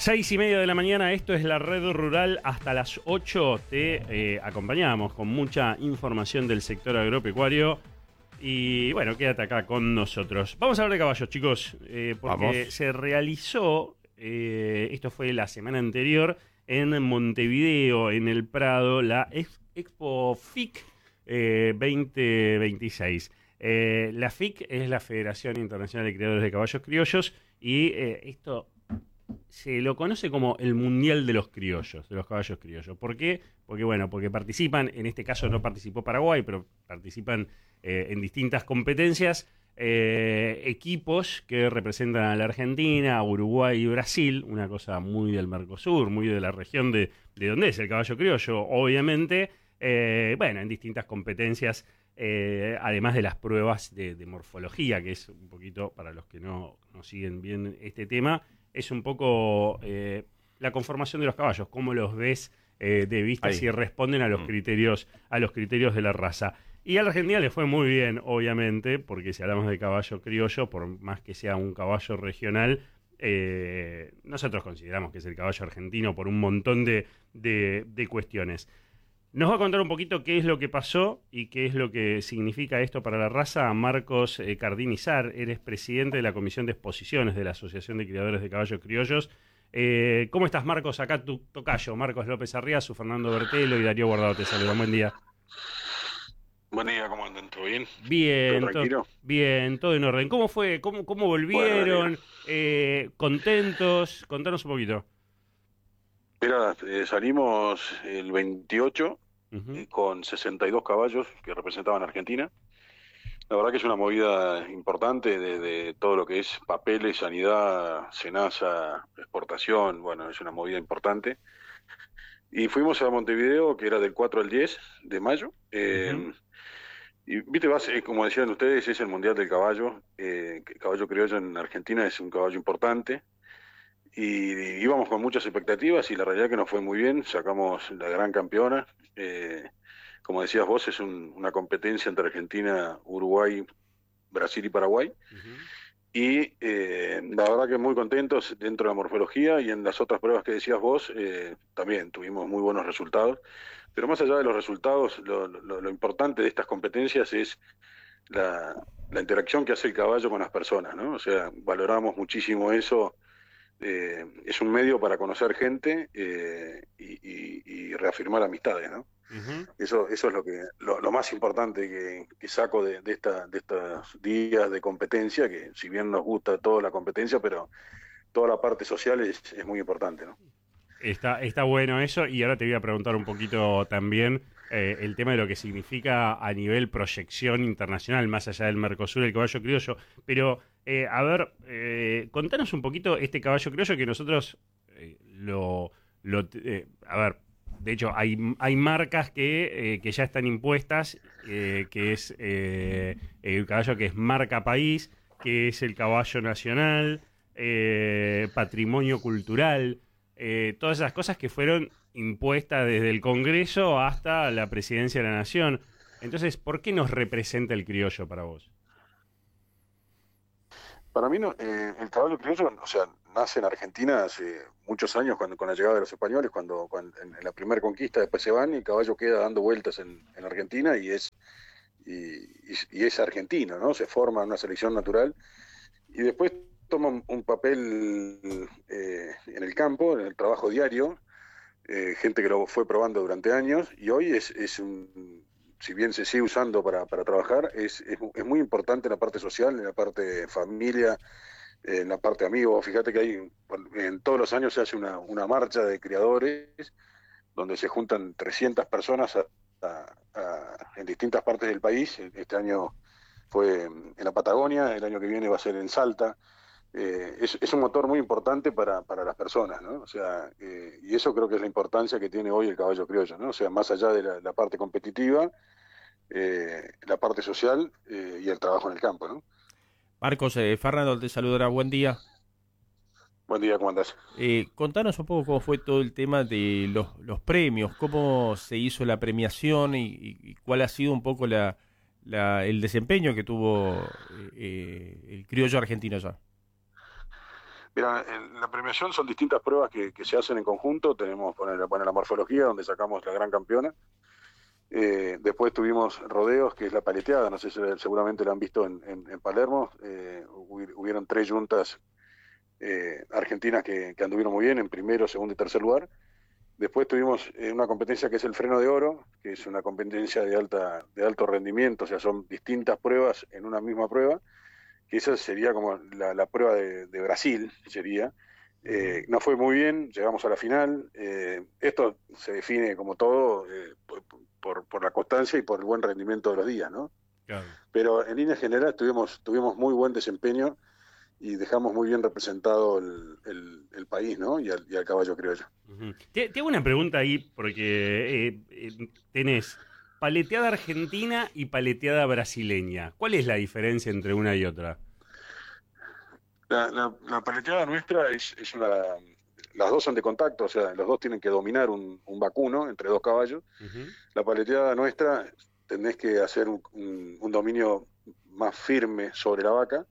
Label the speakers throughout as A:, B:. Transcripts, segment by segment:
A: 6:30 de la mañana, esto es la Red Rural. Hasta las 8 te acompañamos con mucha información del sector agropecuario. Y bueno, quédate acá con nosotros. Vamos a hablar de caballos, chicos, porque se realizó, esto fue la semana anterior, en Montevideo, en el Prado, la Expo FIC 2026. La FIC es la Federación Internacional de Criadores de Caballos Criollos y esto se lo conoce como el Mundial de los Criollos, de los caballos criollos. ¿Por qué? Porque participan, en este caso no participó Paraguay, pero participan en distintas competencias equipos que representan a la Argentina, a Uruguay y Brasil, una cosa muy del Mercosur, muy de la región de donde es el caballo criollo, obviamente, en distintas competencias, además de las pruebas de morfología, que es un poquito, para los que no siguen bien este tema, es un poco la conformación de los caballos, cómo los ves de vista, si responden a los criterios de la raza. Y a la Argentina le fue muy bien, obviamente, porque si hablamos de caballo criollo, por más que sea un caballo regional, nosotros consideramos que es el caballo argentino por un montón de cuestiones. Nos va a contar un poquito qué es lo que pasó y qué es lo que significa esto para la raza. Marcos Cardinizar, eres presidente de la Comisión de Exposiciones de la Asociación de Criadores de Caballos Criollos. ¿Cómo estás, Marcos? Acá tu tocayo, Marcos López Arriazu, Fernando Bertelo y Darío Guardado te saludan. Buen día.
B: Buen día, ¿cómo andan? ¿Todo bien?
A: Bien,
B: ¿Todo tranquilo?
A: bien, todo en orden. ¿Cómo fue? ¿Cómo volvieron? ¿Contentos? Contanos un poquito.
B: Mira, salimos el 28
A: Uh-huh.
B: con 62 caballos que representaban a Argentina. La verdad que es una movida importante de todo lo que es papeles, sanidad, SENASA, exportación. Bueno, es una movida importante. Y fuimos a Montevideo, que era del 4 al 10 de mayo.
A: Uh-huh.
B: Y viste, como decían ustedes, es el Mundial del Caballo. El caballo criollo en Argentina es un caballo importante. Y íbamos con muchas expectativas y la realidad que nos fue muy bien, sacamos la gran campeona. Como decías vos, es una competencia entre Argentina, Uruguay, Brasil y Paraguay.
A: Uh-huh.
B: Y la verdad que muy contentos dentro de la morfología y en las otras pruebas que decías vos, también tuvimos muy buenos resultados. Pero más allá de los resultados, lo importante de estas competencias es la interacción que hace el caballo con las personas, ¿no? O sea, valoramos muchísimo eso. Es un medio para conocer gente y reafirmar amistades, ¿no?
A: Uh-huh.
B: Eso es lo más importante que saco de estos días de competencia, que si bien nos gusta toda la competencia, pero toda la parte social es muy importante, ¿no?
A: Está bueno eso, y ahora te voy a preguntar un poquito también el tema de lo que significa a nivel proyección internacional, más allá del Mercosur, el caballo criollo. Pero, contanos un poquito este caballo criollo que nosotros a ver, de hecho hay marcas que ya están impuestas, que es el caballo que es marca país, que es el caballo nacional, patrimonio cultural. Todas esas cosas que fueron impuestas desde el Congreso hasta la Presidencia de la Nación. Entonces, ¿por qué nos representa el criollo para vos?
B: Para mí, no, el caballo criollo, o sea, nace en Argentina hace muchos años, con la llegada de los españoles, cuando en la primera conquista, después se van y el caballo queda dando vueltas en Argentina y es argentino, ¿no? Se forma una selección natural y después toma un papel en el campo, en el trabajo diario, gente que lo fue probando durante años y hoy si bien se sigue usando para trabajar, es muy importante en la parte social, en la parte familia, en la parte amigos. Fíjate que en todos los años se hace una marcha de criadores donde se juntan 300 personas en distintas partes del país. Este año fue en la Patagonia, el año que viene va a ser en Salta. Es un motor muy importante para las personas, ¿no? O sea, y eso creo que es la importancia que tiene hoy el caballo criollo, ¿no? O sea, más allá de la parte competitiva, la parte social y el trabajo en el campo, ¿no?
C: Marcos, Fernando te saludará, buen día.
B: Buen día, ¿cómo andás?
C: Contanos un poco cómo fue todo el tema de los premios, cómo se hizo la premiación y cuál ha sido un poco el desempeño que tuvo el criollo argentino ya.
B: Mira, la premiación son distintas pruebas que se hacen en conjunto. Tenemos la morfología, donde sacamos la gran campeona. Después tuvimos rodeos, que es la paleteada, no sé si seguramente la han visto en Palermo. Hubieron 3 yuntas argentinas que anduvieron muy bien en primero, segundo y tercer lugar. Después tuvimos una competencia que es el freno de oro, que es una competencia de alto rendimiento, o sea, son distintas pruebas en una misma prueba, que esa sería como la prueba de Brasil, sería. No fue muy bien, llegamos a la final. Esto se define como todo por la constancia y por el buen rendimiento de los días, ¿no?
A: Claro.
B: Pero en línea general tuvimos muy buen desempeño y dejamos muy bien representado el país, ¿no? Y al caballo criollo.
A: Uh-huh. Te hago una pregunta ahí, porque tenés paleteada argentina y paleteada brasileña. ¿Cuál es la diferencia entre una y otra?
B: La paleteada nuestra es las dos son de contacto, o sea, los dos tienen que dominar un vacuno entre 2 caballos.
A: Uh-huh.
B: La paleteada nuestra tenés que hacer un dominio más firme sobre la vaca,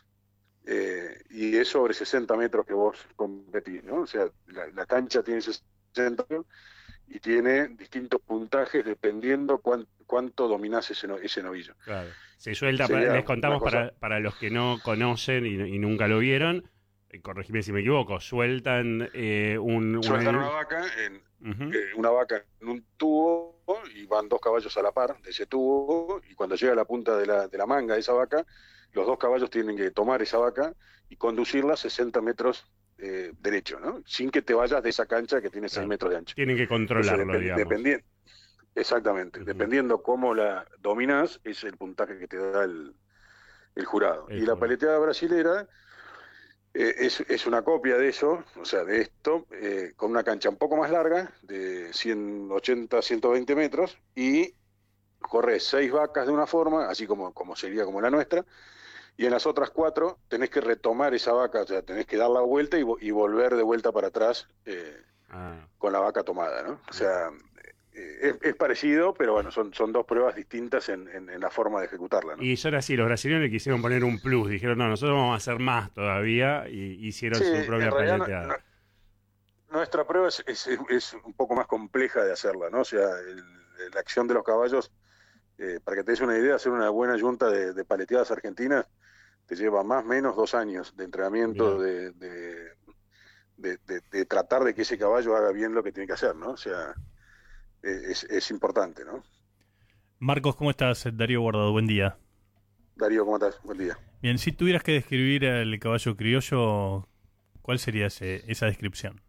B: y es sobre 60 metros que vos competís, ¿no? O sea, la cancha tiene 60 metros y tiene distintos puntajes dependiendo cuánto dominás ese novillo.
A: Claro. Se suelta,
B: Sería
A: les contamos
B: una
A: para los que no conocen y nunca lo vieron, corregime si me equivoco, sueltan
B: Sueltan una vaca
A: uh-huh.
B: Una vaca en un tubo y van 2 caballos a la par de ese tubo, y cuando llega a la punta de la manga de esa vaca, los 2 caballos tienen que tomar esa vaca y conducirla 60 metros derecho, ¿no? Sin que te vayas de esa cancha que tiene 6 metros de ancho.
A: Tienen que controlarlo,
B: Entonces,
A: digamos.
B: Exactamente. Uh-huh. Dependiendo cómo la dominás, es el puntaje que te da el jurado. Y la paleteada brasilera es una copia de eso, o sea, de esto, con una cancha un poco más larga, de 180, 120 metros, y corres 6 vacas de una forma, así como sería como la nuestra, y en las otras 4 tenés que retomar esa vaca, o sea, tenés que dar la vuelta y volver de vuelta para atrás con la vaca tomada, ¿no? O sea, es parecido, pero bueno, son 2 pruebas distintas en la forma de ejecutarla, ¿no?
A: Y son así, los brasileños le quisieron poner un plus, dijeron, no, nosotros vamos a hacer más todavía, y hicieron su propia paleteada.
B: Nuestra prueba es un poco más compleja de hacerla, ¿no? O sea, la acción de los caballos, para que te des una idea, hacer una buena yunta de paleteadas argentinas te lleva más o menos 2 años de entrenamiento, de tratar de que ese caballo haga bien lo que tiene que hacer, ¿no? O sea, es importante, ¿no?
D: Marcos, ¿cómo estás? Darío Guardado, buen día.
B: Darío, ¿cómo estás? Buen día.
D: Bien, si tuvieras que describir al caballo criollo, ¿cuál sería esa descripción?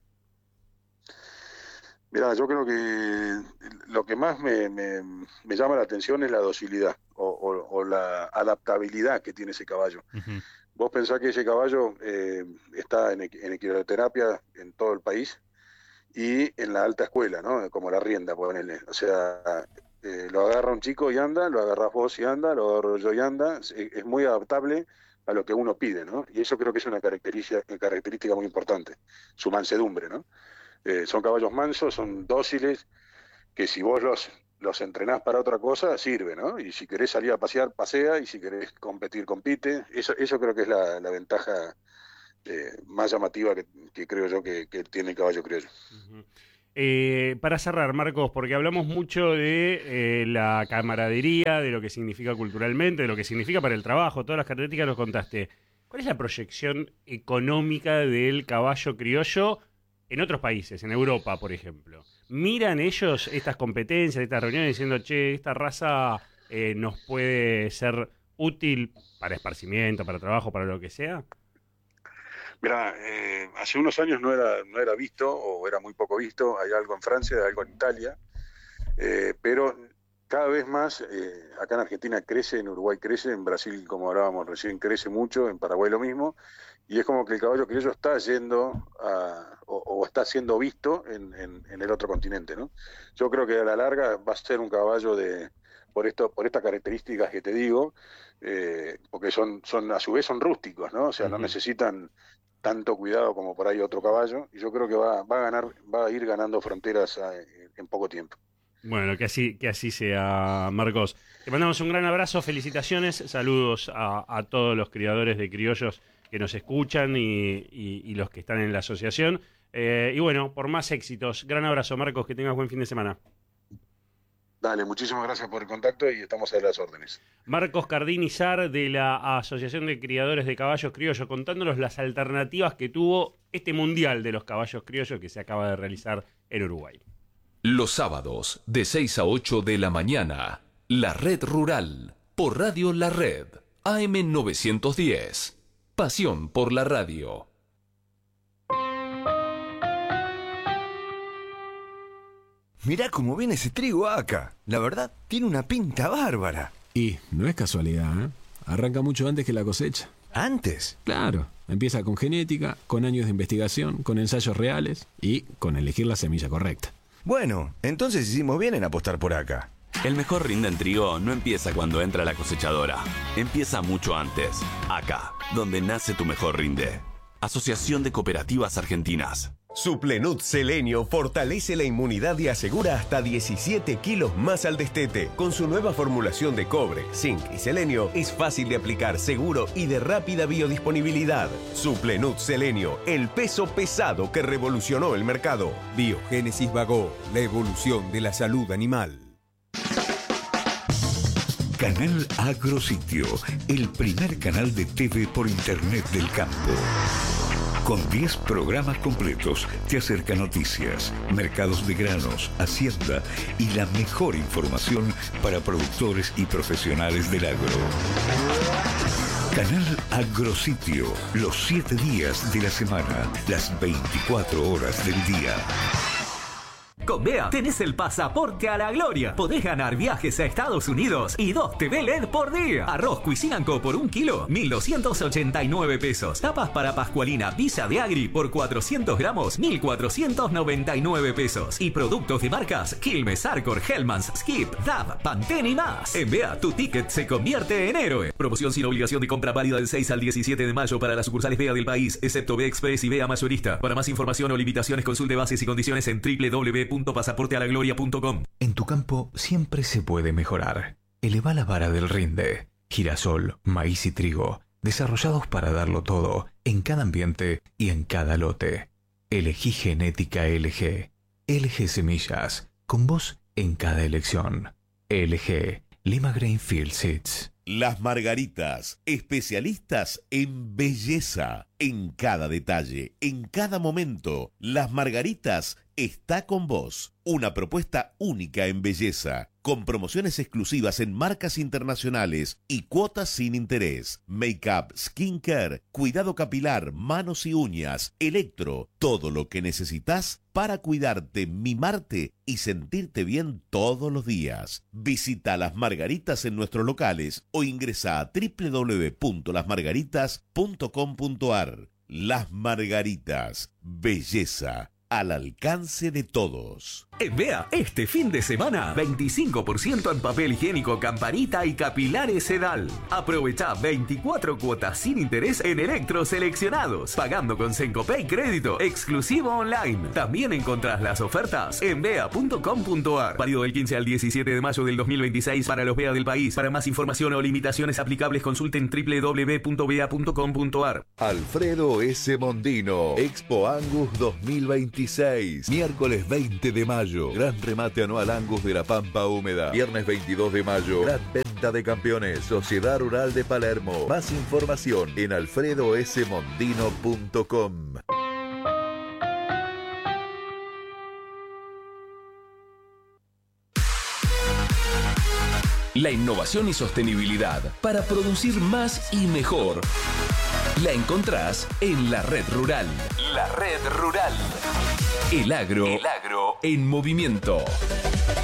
B: Mirá, yo creo que lo que más me llama la atención es la docilidad o la adaptabilidad que tiene ese caballo.
D: Uh-huh.
B: Vos pensás que ese caballo está en equinoterapia en todo el país y en la alta escuela, ¿no? Como la rienda, ponele. O sea, lo agarra un chico y anda, lo agarrás vos y anda, lo agarro yo y anda. Es muy adaptable a lo que uno pide, ¿no? Y eso creo que es una característica muy importante, su mansedumbre, ¿no? Son caballos mansos, son dóciles, que si vos los entrenás para otra cosa, sirve, ¿no? Y si querés salir a pasear, pasea, y si querés competir, compite. Eso creo que es la ventaja más llamativa que creo yo que tiene el caballo criollo.
A: Uh-huh. Para cerrar, Marcos, porque hablamos mucho de la camaradería, de lo que significa culturalmente, de lo que significa para el trabajo, todas las características los contaste. ¿Cuál es la proyección económica del caballo criollo en otros países, en Europa, por ejemplo? ¿Miran ellos estas competencias, estas reuniones diciendo, che, esta raza nos puede ser útil para esparcimiento, para trabajo, para lo que sea?
B: Mirá, hace unos años no era visto, o era muy poco visto. Hay algo en Francia, hay algo en Italia, pero cada vez más, acá en Argentina crece, en Uruguay crece, en Brasil, como hablábamos recién, crece mucho, en Paraguay lo mismo, y es como que el caballo criollo está yendo o está siendo visto en el otro continente, ¿no? Yo creo que a la larga va a ser un caballo por estas características que te digo, porque son a su vez son rústicos, ¿no? O sea, no necesitan tanto cuidado como por ahí otro caballo, y yo creo que va a ir ganando fronteras en poco tiempo.
A: Bueno, que así sea, Marcos. Te mandamos un gran abrazo, felicitaciones, saludos a todos los criadores de criollos que nos escuchan y los que están en la asociación. Y bueno, por más éxitos. Gran abrazo, Marcos, que tengas buen fin de semana.
B: Dale, muchísimas gracias por el contacto y estamos a las órdenes.
A: Marcos Cardinizar, de la Asociación de Criadores de Caballos Criollos, contándonos las alternativas que tuvo este Mundial de los Caballos Criollos que se acaba de realizar en Uruguay.
E: Los sábados, de 6 a 8 de la mañana, La Red Rural, por Radio La Red, AM 910. Pasión por la radio.
F: Mirá cómo viene ese trigo acá. La verdad, tiene una pinta bárbara.
G: Y no es casualidad, ¿eh? Arranca mucho antes que la cosecha.
F: ¿Antes?
G: Claro, empieza con genética, con años de investigación, con ensayos reales y con elegir la semilla correcta.
F: Bueno, entonces hicimos bien en apostar por acá.
H: El mejor rinde en trigo no empieza cuando entra la cosechadora. Empieza mucho antes. Acá, donde nace tu mejor rinde. Asociación de Cooperativas Argentinas.
I: Suplenut Selenio fortalece la inmunidad y asegura hasta 17 kilos más al destete. Con su nueva formulación de cobre, zinc y selenio, es fácil de aplicar, seguro y de rápida biodisponibilidad. Suplenut Selenio, el peso pesado que revolucionó el mercado.
J: Biogénesis Bagó, la evolución de la salud animal.
K: Canal Agrositio, el primer canal de TV por internet del campo. Con 10 programas completos te acerca noticias, mercados de granos, hacienda y la mejor información para productores y profesionales del agro. Canal Agrositio, los 7 días de la semana, las 24 horas del día.
L: Con BEA tenés el pasaporte a la gloria. Podés ganar viajes a Estados Unidos y 2 TV LED por día. Arroz Cuisinanco por 1 kilo, 1.289 pesos. Tapas para Pascualina Villa de Agri por 400 gramos, 1.499 pesos. Y productos de marcas Quilmes, Arcor, Hellmann's, Skip, DAB, Pantene y más. En BEA, tu ticket se convierte en héroe. Promoción sin obligación de compra válida del 6 al 17 de mayo para las sucursales BEA del país, excepto BEA Express y BEA Mayorista. Para más información o limitaciones, consulte bases y condiciones en www.pasaportealagloria.com.
M: En tu campo siempre se puede mejorar. Eleva la vara del rinde. Girasol, maíz y trigo, desarrollados para darlo todo, en cada ambiente y en cada lote. Elegí genética LG. LG Semillas, con vos en cada elección. LG, Lima Grainfield Seeds.
N: Las Margaritas, especialistas en belleza, en cada detalle, en cada momento. Las Margaritas está con vos. Una propuesta única en belleza, con promociones exclusivas en marcas internacionales y cuotas sin interés. Make-up, skincare, cuidado capilar, manos y uñas, electro, todo lo que necesitas para cuidarte, mimarte y sentirte bien todos los días. Visita Las Margaritas en nuestros locales o ingresa a www.lasmargaritas.com.ar. Las Margaritas, belleza al alcance de todos.
L: En BEA, este fin de semana, 25% en papel higiénico Campanita y capilares Sedal. Aprovecha 24 cuotas sin interés en electros seleccionados, pagando con Sencopay crédito exclusivo online. También encontrás las ofertas en bea.com.ar. Válido del 15 al 17 de mayo del 2026 para los BEA del país. Para más información o limitaciones aplicables, consulten www.bea.com.ar.
O: Alfredo S. Mondino, Expo Angus 2026. Miércoles 20 de mayo, gran remate anual Angus de la Pampa Húmeda. Viernes 22 de mayo, gran venta de campeones, Sociedad Rural de Palermo. Más información en alfredosmondino.com.
E: La innovación y sostenibilidad para producir más y mejor. La encontrás en La Red Rural. La Red Rural. El agro en movimiento.